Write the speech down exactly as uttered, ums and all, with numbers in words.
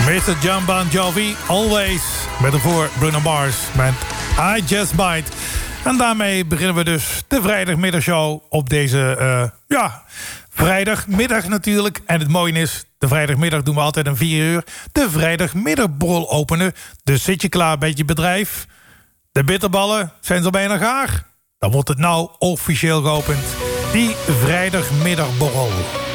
mister John Bon Jovi, Always. Met ervoor Bruno Mars met I Just Might. En daarmee beginnen we dus de vrijdagmiddagshow op deze, uh, ja, vrijdagmiddag natuurlijk. En het mooie is, de vrijdagmiddag doen we altijd om vier uur. De vrijdagmiddagborrel openen. Dus zit je klaar bij je bedrijf? De bitterballen, zijn ze al bijna gaar? Dan wordt het nou officieel geopend. Die vrijdagmiddagborrel.